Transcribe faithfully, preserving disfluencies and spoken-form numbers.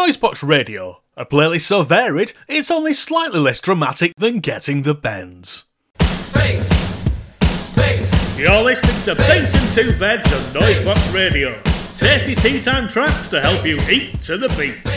Noisebox Radio, a playlist so varied, it's only slightly less dramatic than Getting the Bends. Bait! Bait! You're listening to Bait and Two Veds on Noisebox Radio. Tasty tea time tracks to help you eat to the beat.